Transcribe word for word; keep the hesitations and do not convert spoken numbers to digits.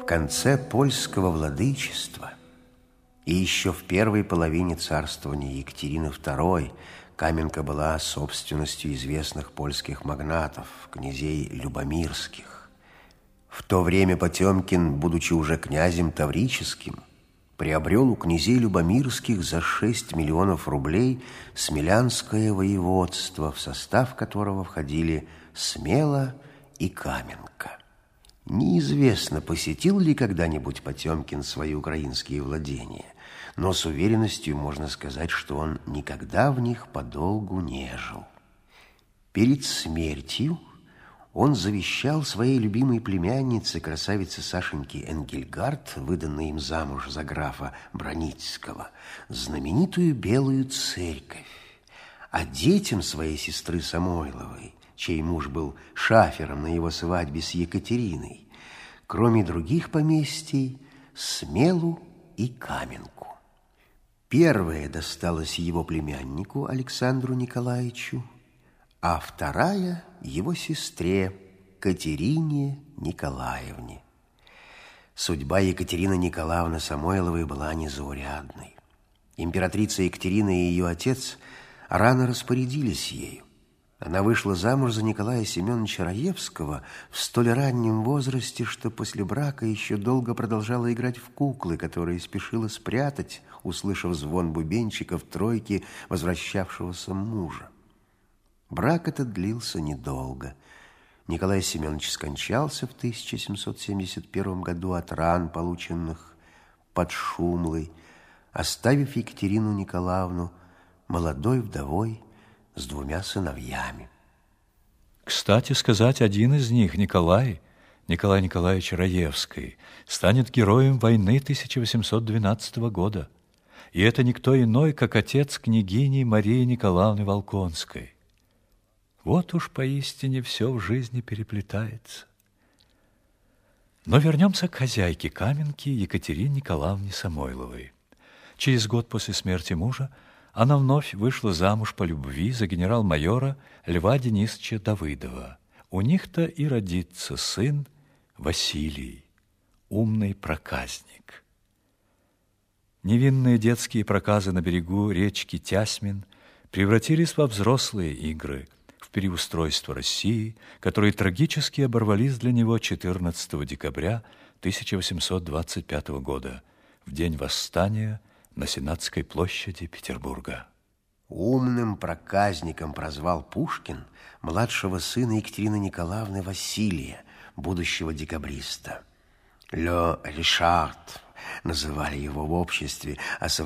конце польского владычества и еще в первой половине царствования Екатерины второй Каменка была собственностью известных польских магнатов, князей Любомирских. В то время Потемкин, будучи уже князем таврическим, приобрел у князей Любомирских за шесть миллионов рублей Смелянское воеводство, в состав которого входили Смела и Каменка. Неизвестно, посетил ли когда-нибудь Потемкин свои украинские владения, но с уверенностью можно сказать, что он никогда в них подолгу не жил. Перед смертью он завещал своей любимой племяннице, красавице Сашеньке Энгельгард, выданной им замуж за графа Браницкого, знаменитую Белую церковь, а детям своей сестры Самойловой, чей муж был шафером на его свадьбе с Екатериной, кроме других поместий, Смелу и Каменку. Первая досталась его племяннику Александру Николаевичу, а вторая – его сестре Катерине Николаевне. Судьба Екатерины Николаевны Самойловой была незаурядной. Императрица Екатерина и ее отец рано распорядились ею. Она вышла замуж за Николая Семеновича Раевского в столь раннем возрасте, что после брака еще долго продолжала играть в куклы, которые спешила спрятать, услышав звон бубенчиков тройки возвращавшегося мужа. Брак этот длился недолго. Николай Семенович скончался в тысяча семьсот семьдесят первом году от ран, полученных под Шумлой, оставив Екатерину Николаевну молодой вдовой с двумя сыновьями. Кстати сказать, один из них, Николай, Николай Николаевич Раевский, станет героем войны тысяча восемьсот двенадцатого года. И это никто иной, как отец княгини Марии Николаевны Волконской. Вот уж поистине все в жизни переплетается. Но вернемся к хозяйке Каменки Екатерине Николаевне Самойловой. Через год после смерти мужа она вновь вышла замуж по любви за генерал-майора Льва Денисовича Давыдова. У них-то и родится сын Василий, умный проказник. Невинные детские проказы на берегу речки Тясмин превратились во взрослые игры, в переустройство России, которые трагически оборвались для него четырнадцатого декабря тысяча восемьсот двадцать пятого года, в день восстания на Сенатской площади Петербурга. Умным проказником прозвал Пушкин младшего сына Екатерины Николаевны Василия, будущего декабриста. «Ле Ришард» называли его в обществе, а